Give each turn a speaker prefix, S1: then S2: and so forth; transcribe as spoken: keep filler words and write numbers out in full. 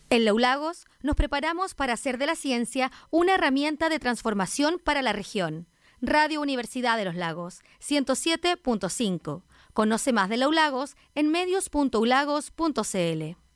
S1: En Leulagos nos preparamos para hacer de la ciencia una herramienta de transformación para la región. Radio Universidad de los Lagos, ciento siete punto cinco. Conoce más de Leulagos en medios punto ulagos punto c l.